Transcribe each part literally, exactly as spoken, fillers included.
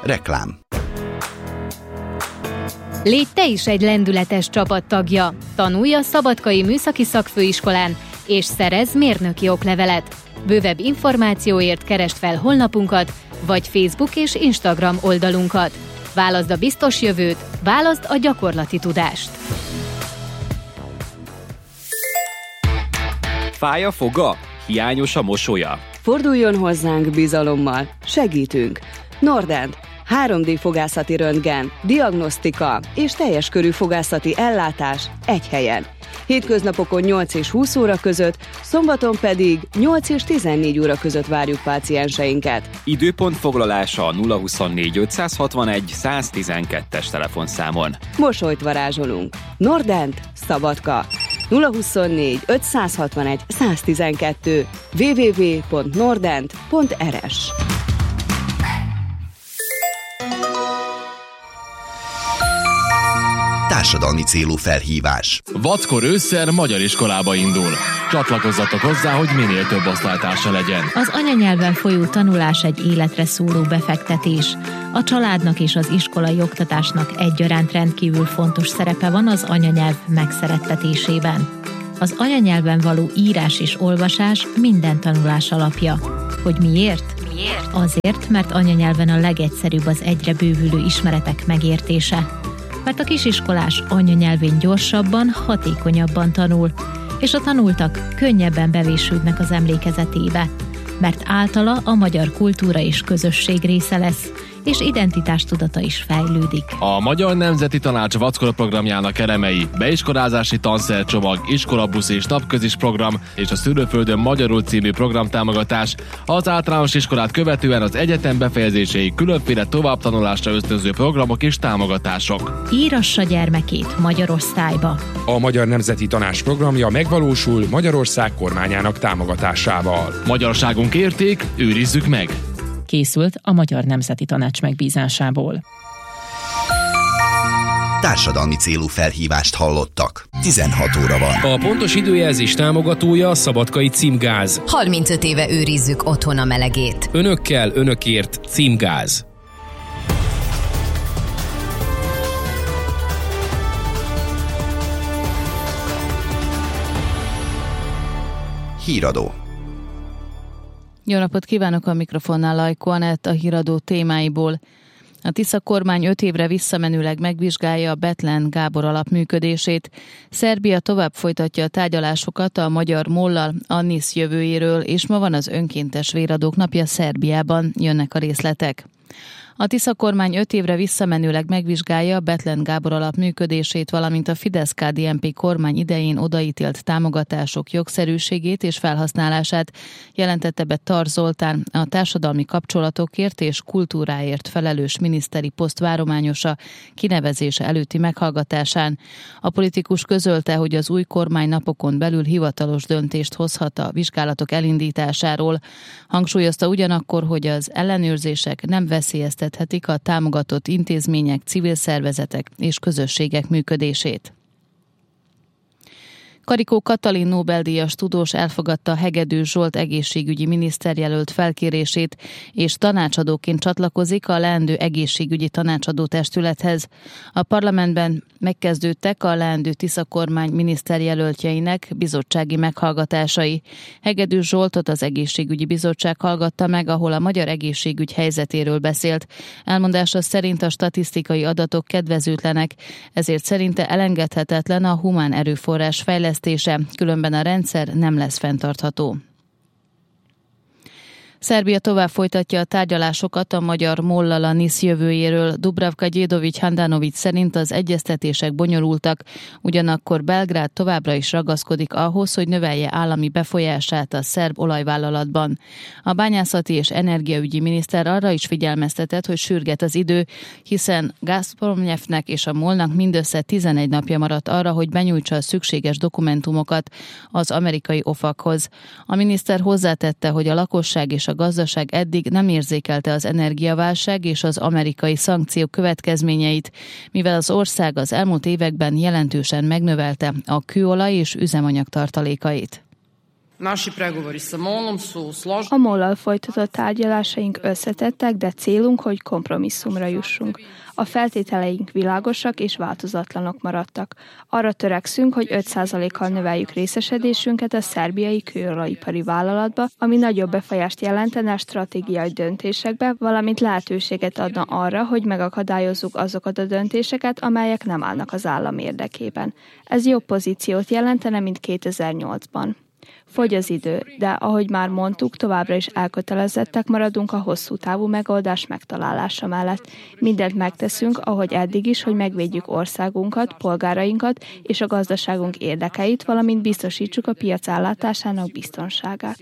Reklám. Légy te is egy lendületes csapattagja. Tanulj a Szabadkai Műszaki Szakfőiskolán, és szerezz mérnöki oklevelet. Bővebb információért keresd fel honlapunkat, vagy Facebook és Instagram oldalunkat. Válaszd a biztos jövőt, válaszd a gyakorlati tudást. Fáj a foga? Hiányos a mosolya? Forduljon hozzánk bizalommal, segítünk. Nordent, három dé fogászati röntgen, diagnosztika és teljes körű fogászati ellátás egy helyen. Hétköznapokon nyolc és húsz óra között, szombaton pedig nyolc és tizennégy óra között várjuk pácienseinket. Időpont foglalása a nulla huszonnégy ötszázhatvanegy száztizenkettes telefonszámon. Mosolyt varázsolunk. Nordent, Szabadka. nulla huszonnégy ötszázhatvanegy száztizenkettő double-u double-u double-u pont nordent pont er es. Társadalmi célú felhívás. Vackor ősszel magyar iskolába indul. Csatlakozzatok hozzá, hogy minél több osztálytársa legyen. Az anyanyelven folyó tanulás egy életre szóló befektetés. A családnak és az iskolai oktatásnak egyaránt rendkívül fontos szerepe van az anyanyelv megszerettetésében. Az anyanyelven való írás és olvasás minden tanulás alapja. Hogy miért? Miért? Azért, mert anyanyelven a legegyszerűbb az egyre bővülő ismeretek megértése. Mert a kisiskolás anyanyelvén gyorsabban, hatékonyabban tanul, és a tanultak könnyebben bevésődnek az emlékezetébe, mert általa a magyar kultúra és közösség része lesz, és identitástudata is fejlődik. A Magyar Nemzeti Tanács Vackora programjának elemei, beiskolázási tanszercsomag, iskolabusz és napközis program és a Szülőföldön magyarul című programtámogatás, az általános iskolát követően az egyetem befejezéséig különféle továbbtanulásra ösztönző programok és támogatások. Írassa gyermekét magyar osztályba. A Magyar Nemzeti Tanács programja megvalósul Magyarország kormányának támogatásával. Magyarságunk érték, őrizzük meg! Készült a Magyar Nemzeti Tanács megbízásából. Társadalmi célú felhívást hallottak. tizenhat óra van. A pontos időjelzés támogatója a Szabadkai Címgáz. harmincöt éve őrizzük otthon a melegét. Önökkel, önökért Címgáz. Híradó. Jó napot kívánok, a mikrofonnál Lajko Anett, a híradó témáiból. A Tisza kormány öt évre visszamenőleg megvizsgálja a Bethlen Gábor alap működését. Szerbia tovább folytatja a tárgyalásokat a magyar mollal a NISZ jövőjéről, és ma van az önkéntes véradók napja Szerbiában, jönnek a részletek. A Tisza kormány öt évre visszamenőleg megvizsgálja a Bethlen Gábor alap működését, valamint a Fidesz-ká dé en pé kormány idején odaítélt támogatások jogszerűségét és felhasználását, jelentette be Tar Zoltán, a társadalmi kapcsolatokért és kultúráért felelős miniszteri poszt várományosa kinevezése előtti meghallgatásán. A politikus közölte, hogy az új kormány napokon belül hivatalos döntést hozhat a vizsgálatok elindításáról. Hangsúlyozta ugyanakkor, hogy az ellenőrzések nem veszélyeztethetik a támogatott intézmények, civil szervezetek és közösségek működését. Karikó Katalin Nobel-díjas tudós elfogadta Hegedűs Zsolt egészségügyi miniszterjelölt felkérését, és tanácsadóként csatlakozik a leendő egészségügyi tanácsadó testülethez. A parlamentben megkezdődtek a leendő Tisza kormány miniszterjelöltjeinek bizottsági meghallgatásai. Hegedűs Zsoltot az egészségügyi bizottság hallgatta meg, ahol a magyar egészségügy helyzetéről beszélt. Elmondása szerint a statisztikai adatok kedvezőtlenek, ezért szerinte elengedhetetlen a humán erőforrás fejlesztése, különben a rendszer nem lesz fenntartható. Szerbia tovább folytatja a tárgyalásokat a magyar mollal a NISZ jövőjéről. Dubravka Gyédovics Handanović szerint az egyeztetések bonyolultak, ugyanakkor Belgrád továbbra is ragaszkodik ahhoz, hogy növelje állami befolyását a szerb olajvállalatban. A bányászati és energiaügyi miniszter arra is figyelmeztetett, hogy sürget az idő, hiszen Gazpromnyeftnek és a MOL-nak mindössze tizenegy napja maradt arra, hogy benyújtsa a szükséges dokumentumokat az amerikai ofakhoz. A miniszter hozzátette, hogy a lakosság és a gazdaság eddig nem érzékelte az energiaválság és az amerikai szankciók következményeit, mivel az ország az elmúlt években jelentősen megnövelte a kőolaj és üzemanyag tartalékait. A mollal folytatott tárgyalásaink összetettek, de célunk, hogy kompromisszumra jussunk. A feltételeink világosak és változatlanok maradtak. Arra törekszünk, hogy öt százalékkal növeljük részesedésünket a szerbiai kőolajipari vállalatba, ami nagyobb befolyást jelentene a stratégiai döntésekbe, valamint lehetőséget adna arra, hogy megakadályozzuk azokat a döntéseket, amelyek nem állnak az állam érdekében. Ez jobb pozíciót jelentene, mint kétezer-nyolcban. Fogy az idő, de ahogy már mondtuk, továbbra is elkötelezettek maradunk a hosszú távú megoldás megtalálása mellett. Mindent megteszünk, ahogy eddig is, hogy megvédjük országunkat, polgárainkat és a gazdaságunk érdekeit, valamint biztosítsuk a piac ellátásának biztonságát.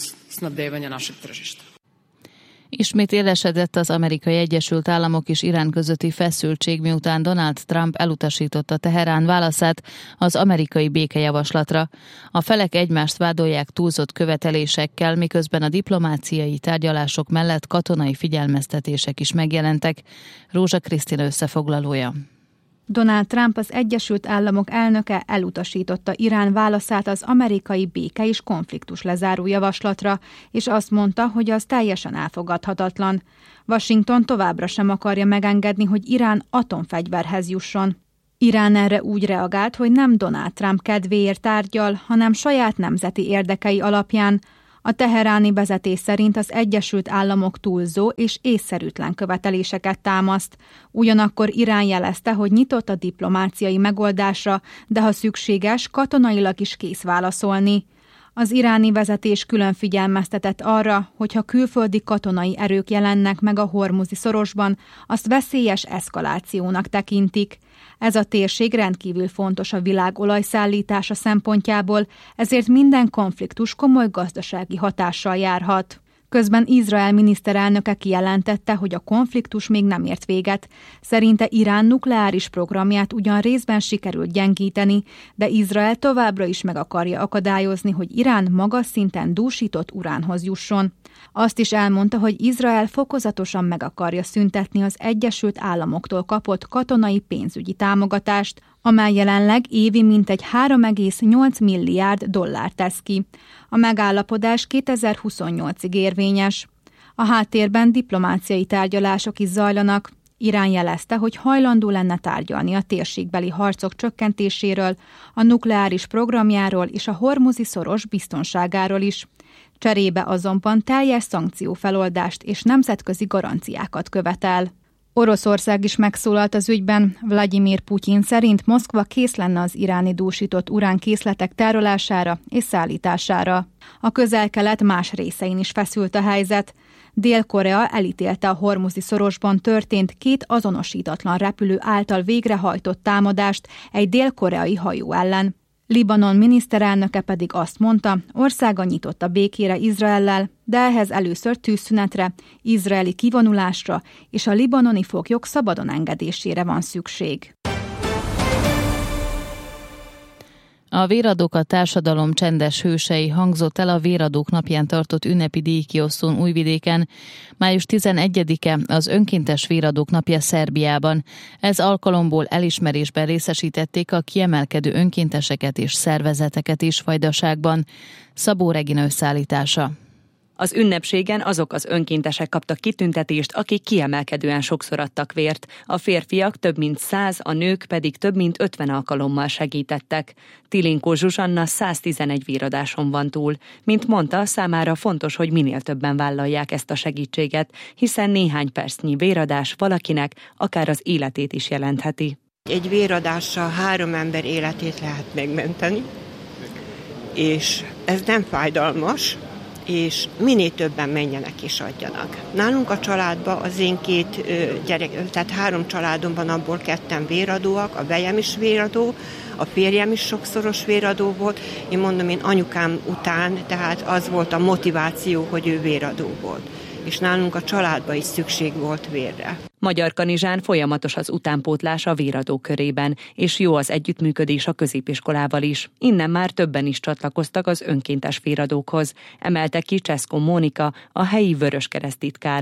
Ismét élesedett az Amerikai Egyesült Államok és Irán közötti feszültség, miután Donald Trump elutasította Teherán válaszát az amerikai békejavaslatra. A felek egymást vádolják túlzott követelésekkel, miközben a diplomáciai tárgyalások mellett katonai figyelmeztetések is megjelentek. Rózsa Krisztina összefoglalója. Donald Trump, az Egyesült Államok elnöke elutasította Irán válaszát az amerikai béke és konfliktus lezáró javaslatra, és azt mondta, hogy az teljesen elfogadhatatlan. Washington továbbra sem akarja megengedni, hogy Irán atomfegyverhez jusson. Irán erre úgy reagált, hogy nem Donald Trump kedvéért tárgyal, hanem saját nemzeti érdekei alapján. A teheráni vezetés szerint az Egyesült Államok túlzó és észszerűtlen követeléseket támaszt. Ugyanakkor Irán jelezte, hogy nyitott a diplomáciai megoldásra, de ha szükséges, katonailag is kész válaszolni. Az iráni vezetés külön figyelmeztetett arra, hogy ha külföldi katonai erők jelennek meg a hormuzi szorosban, azt veszélyes eszkalációnak tekintik. Ez a térség rendkívül fontos a világ olajszállítása szempontjából, ezért minden konfliktus komoly gazdasági hatással járhat. Közben Izrael miniszterelnöke kijelentette, hogy a konfliktus még nem ért véget. Szerinte Irán nukleáris programját ugyan részben sikerült gyengíteni, de Izrael továbbra is meg akarja akadályozni, hogy Irán magas szinten dúsított uránhoz jusson. Azt is elmondta, hogy Izrael fokozatosan meg akarja szüntetni az Egyesült Államoktól kapott katonai pénzügyi támogatást, amely jelenleg évi mintegy három egész nyolc milliárd dollár tesz ki. A megállapodás kétezer-huszonnyolcig érvényes. A háttérben diplomáciai tárgyalások is zajlanak. Irán jelezte, hogy hajlandó lenne tárgyalni a térségbeli harcok csökkentéséről, a nukleáris programjáról és a hormuzi szoros biztonságáról is. Cserébe azonban teljes szankciófeloldást és nemzetközi garanciákat követel. Oroszország is megszólalt az ügyben. Vladimir Putyin szerint Moszkva kész lenne az iráni dúsított uránkészletek tárolására és szállítására. A Közel-Kelet más részein is feszült a helyzet. Dél-Korea elítélte a hormuzi szorosban történt két azonosítatlan repülő által végrehajtott támadást egy dél-koreai hajó ellen. Libanon miniszterelnöke pedig azt mondta, országa nyitott a békére Izraellel, de ehhez először tűzszünetre, izraeli kivonulásra és a libanoni foglyok szabadon engedésére van szükség. A Véradók a társadalom csendes hősei hangzott el a Véradók napján tartott ünnepi díjkiosztón Újvidéken. május tizenegyedike az önkéntes Véradók napja Szerbiában. Ez alkalomból elismerésben részesítették a kiemelkedő önkénteseket és szervezeteket is Vajdaságban. Szabó Regina összeállítása. Az ünnepségen azok az önkéntesek kaptak kitüntetést, akik kiemelkedően sokszor adtak vért. A férfiak több mint száz, a nők pedig több mint ötven alkalommal segítettek. Tilinkó Zsuzsanna száztizenegy véradáson van túl. Mint mondta, számára fontos, hogy minél többen vállalják ezt a segítséget, hiszen néhány percnyi véradás valakinek akár az életét is jelentheti. Egy véradással három ember életét lehet megmenteni, és ez nem fájdalmas, és minél többen menjenek és adjanak. Nálunk a családban az én két gyerek, tehát három családomban abból ketten véradóak, a vejem is véradó, a férjem is sokszoros véradó volt, én mondom, én anyukám után, tehát az volt a motiváció, hogy ő véradó volt. És nálunk a családban is szükség volt vérre. Magyar Kanizsán folyamatos az utánpótlás a véradó körében, és jó az együttműködés a középiskolával is. Innen már többen is csatlakoztak az önkéntes véradókhoz, emelte ki Cseszkó Mónika, a helyi Vöröskereszt titkára.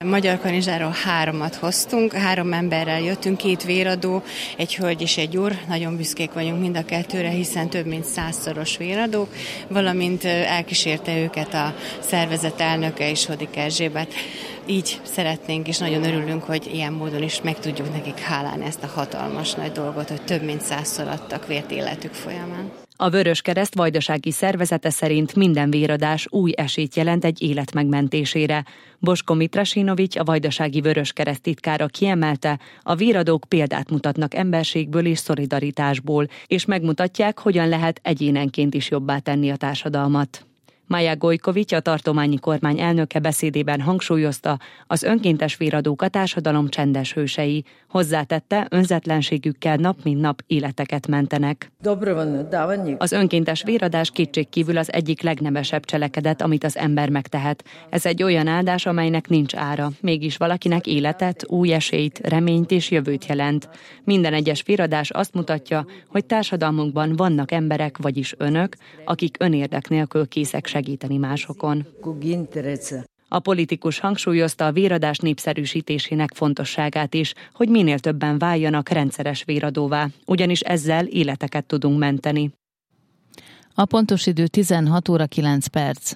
Magyar kanizsáról háromat hoztunk, három emberrel jöttünk, két véradó, egy hölgy és egy úr. Nagyon büszkék vagyunk mind a kettőre, hiszen több mint százszoros véradók, valamint elkísérte őket a szervezet elnöke is, Hodik Erzsébet. Így szeretnénk, és nagyon örülünk, hogy ilyen módon is meg tudjuk nekik hálálni ezt a hatalmas nagy dolgot, hogy több mint százszor adtak vért életük folyamán. A Vöröskereszt vajdasági szervezete szerint minden véradás új esélyt jelent egy élet megmentésére. Bosko Mitrasinovics, a vajdasági Vöröskereszt titkára kiemelte, a véradók példát mutatnak emberségből és szolidaritásból, és megmutatják, hogyan lehet egyénenként is jobbá tenni a társadalmat. Maja Gojkovics, a tartományi kormány elnöke beszédében hangsúlyozta, az önkéntes véradók a társadalom csendes hősei. Hozzátette, önzetlenségükkel nap mint nap életeket mentenek. Az önkéntes véradás kétségkívül az egyik legnevesebb cselekedet, amit az ember megtehet. Ez egy olyan áldás, amelynek nincs ára, mégis valakinek életet, új esélyt, reményt és jövőt jelent. Minden egyes véradás azt mutatja, hogy társadalmunkban vannak emberek, vagyis önök, akik önérdek nélkül készek segíteni másokon. A politikus hangsúlyozta a véradás népszerűsítésének fontosságát is, hogy minél többen váljanak rendszeres véradóvá, ugyanis ezzel életeket tudunk menteni. A pontos idő tizenhat óra kilenc perc.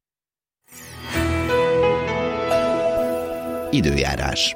Időjárás.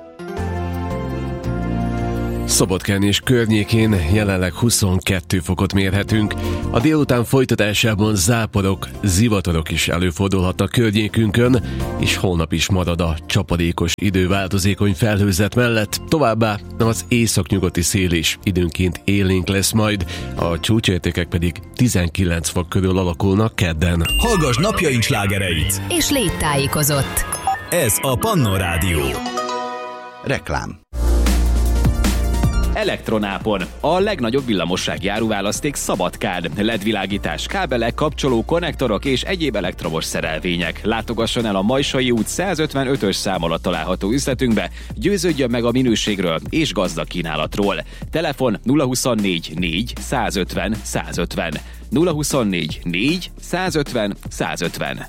Szabadkán és környékén jelenleg huszonkettő fokot mérhetünk. A délután folytatásában záporok, zivatarok is előfordulhatnak környékünkön, és holnap is marad a csapadékos idő változékony felhőzet mellett. Továbbá az északnyugati szél is időnként élénk lesz majd, a csúcsértékek pedig tizenkilenc fok körül alakulnak kedden. Hallgass napjaink slágereit! És légy tájékozott! Ez a Pannon Rádió. Reklám. Elektronápon. A legnagyobb villamossági áruválaszték Szabadkán. el é dé világítás, kábelek, kapcsoló, konnektorok és egyéb elektromos szerelvények. Látogasson el a Majsai út százötvenötös szám alatt található üzletünkbe, győződjön meg a minőségről és gazdag kínálatról. Telefon nulla huszonnégy négy százötven százötven. nulla huszonnégy négy százötven százötven.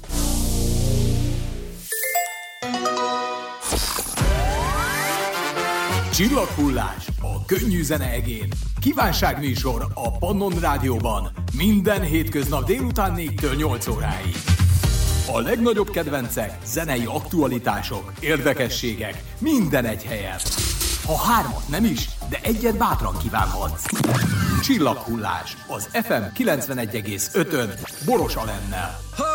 Csillaghullás a könnyű zene egén. Kívánságműsor a Pannon Rádióban. Minden hétköznap délután négytől nyolc óráig. A legnagyobb kedvencek, zenei aktualitások, érdekességek, minden egy helyen. Ha hármat nem is, de egyet bátran kívánhatsz. Csillaghullás az ef em kilencvenegy egész ötön Boros Alennel.